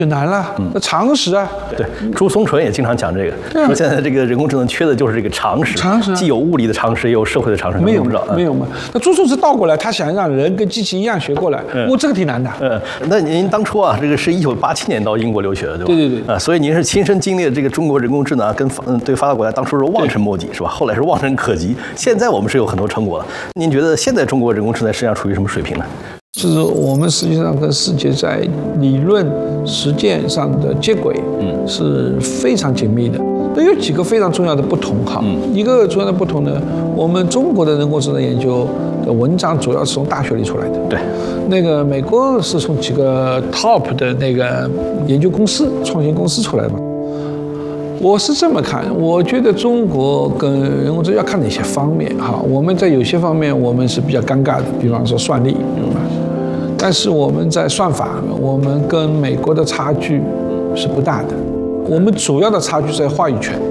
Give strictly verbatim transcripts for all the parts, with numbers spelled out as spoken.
就难了，那常识啊。 对，朱松纯也经常讲这个，说现在这个人工智能缺的就是这个常识， 常识既有物理的常识，也有社会的常识。 没有不知道， 没有嘛？那朱松是倒过来，他想让人跟机器一样学过来，我这个挺难的。 嗯，那您当初啊，这个是一九八七年到英国留学的，对吧？ 对对对。 啊，所以您是亲身经历了这个中国人工智能啊，跟嗯对发达国家当初是望尘莫及，是吧？后来是望尘可及，现在我们是有很多成果了。您觉得现在中国人工智能实际上处于什么水平呢？ 就是我们实际上跟世界在理论实践上的接轨，嗯，是非常紧密的。那有几个非常重要的不同哈，嗯，一个重要的不同呢，我们中国的人工智能研究的文章主要是从大学里出来的， 对， 那个美国是从几个 top 的那个研究公司、创新公司出来的嘛。我是这么看，我觉得中国跟人工智能要看哪些方面哈。我们在有些方面我们是比较尴尬的，比方说算力，对吧？但是我们在算法，我们跟美国的差距是不大的。我们主要的差距在话语权。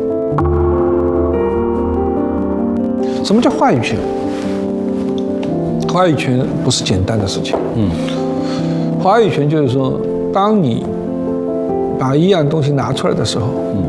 什么叫话语权？话语权不是简单的事情。嗯，话语权就是说，当你把一样东西拿出来的时候，嗯，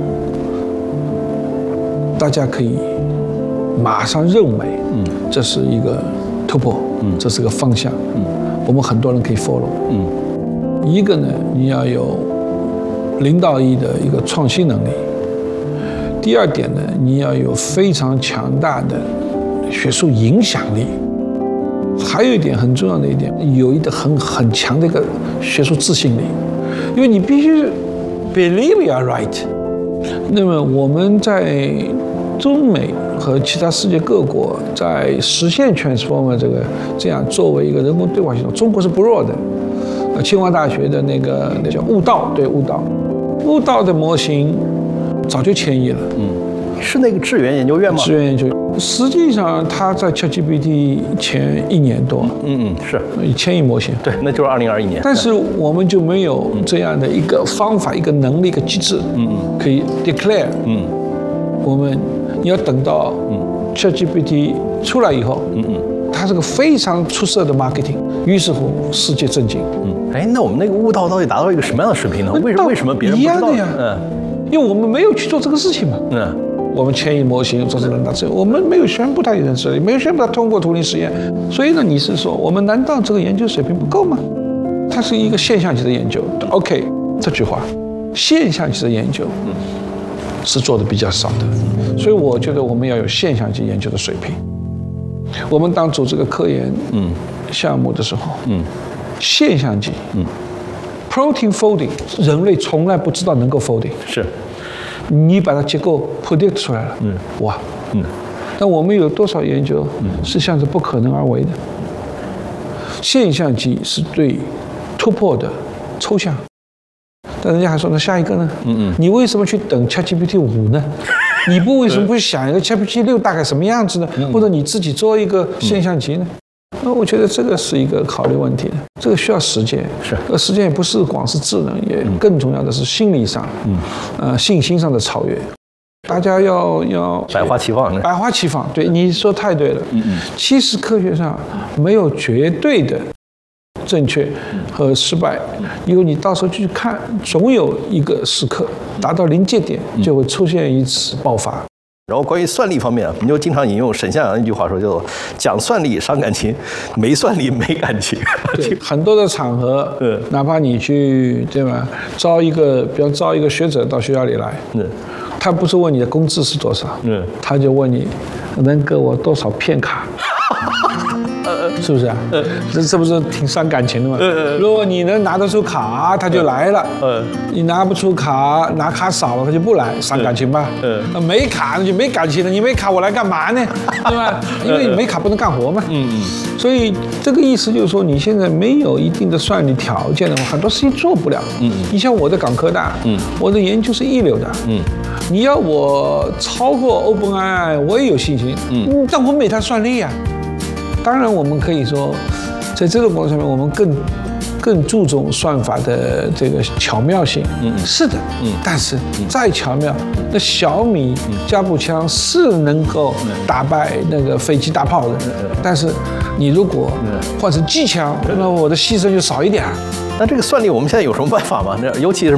大家可以马上认为，嗯，这是一个突破，嗯，这是个方向，嗯，我们很多人可以 follow，嗯，一个呢，你要有零到一的一个创新能力；第二点呢，你要有非常强大的学术影响力；还有一点很重要的一点，有一个很很强的一个学术自信力，因为你必须 believe you are right。那么我们在中美和其他世界各国在实现 Transformer 这个这样作为一个人工对话系统，中国是不弱的。呃，清华大学的那个那叫悟道，对悟道，悟道的模型早就迁移了。 嗯，是那个智源研究院吗？ 智源研究院，实际上它在 ChatGPT 前一年多， 嗯嗯是迁移模型。 对，那就是二零二一年。 但是我们就没有这样的一个方法、一个能力、一个机制，嗯嗯，可以 declare，嗯，我们你要等到 ChatGPT 出来以后，嗯嗯，它是个非常出色的 marketing， 于是乎世界震惊。 嗯，哎，那我们那个悟道到底达到一个什么样的水平呢？为什么为什么别人不知道？ 一样的呀， 嗯， 因为我们没有去做这个事情嘛。 嗯， 我们迁移模型做成人大智能，我们没有宣布它有人智能，没有宣布它通过图灵实验。所以呢，你是说我们难道这个研究水平不够吗？它是一个现象级的研究。OK， 这句话，现象级的研究，嗯，是做的比较少的。所以我觉得我们要有现象级研究的水平。我们当组这个科研嗯项目的时候，嗯，现象级，嗯 ，protein folding， 人类从来不知道能够 folding， 是， 你把它结构 predict 出来了，嗯，哇，嗯，但我们有多少研究是像是不可能而为的？现象级是对突破的抽象，但人家还说那下一个呢？嗯嗯，你为什么去等 ChatGPT 五呢？你不为什么不想一个 ChatGPT 六大概什么样子呢？或者你自己做一个现象级呢？那我觉得这个是一个考虑问题的，这个需要时间。 是， 呃，时间也不是光是智能，也更重要的是心理上，嗯，呃，信心上的超越。大家要要百花齐放， 百花齐放。对，你说太对了。嗯嗯。其实科学上没有绝对的正确和失败，因为你到时候去看，总有一个时刻达到临界点，就会出现一次爆发。 然后关于算力方面啊，你就经常引用沈向阳一句话说，叫做“讲算力伤感情，没算力没感情”。 对，很多的场合，嗯，哪怕你去对吧，招一个，比方招一个学者到学校里来，嗯，他不是问你的工资是多少，嗯，他就问你能给我多少片卡。是不是啊？呃，这这不是挺伤感情的吗？呃，如果你能拿得出卡，他就来了。呃，你拿不出卡，拿卡少了，他就不来，伤感情吧？呃，那没卡那就没感情了。你没卡，我来干嘛呢？对吧？因为你没卡不能干活嘛。嗯嗯。所以这个意思就是说，你现在没有一定的算力条件的话，很多事情做不了。嗯嗯。你像我的港科大，嗯，我的研究是一流的。嗯。你要我超过 OpenAI， 我也有信心。嗯。但我没它算力啊。当然，我们可以说，在这个过程上面，我们更更注重算法的这个巧妙性。嗯，是的。嗯，但是再巧妙，那小米加步枪是能够打败那个飞机大炮的。但是你如果换成机枪，那我的牺牲就少一点。 那这个算力，我们现在有什么办法吗？尤其是